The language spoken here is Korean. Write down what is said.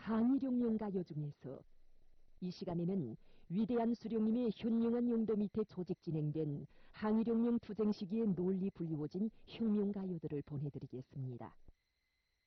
항일용룡 가요 중에서 이 시간에는 위대한 수령님의 현명한 용도 밑에 조직 진행된 항일용룡 투쟁 시기에 널리 불리워진 혁명가요들을 보내드리겠습니다.